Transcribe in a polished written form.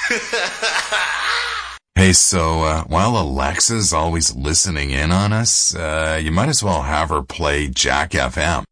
Hey, so while Alexa's always listening in on us, you might as well have her play Jack FM.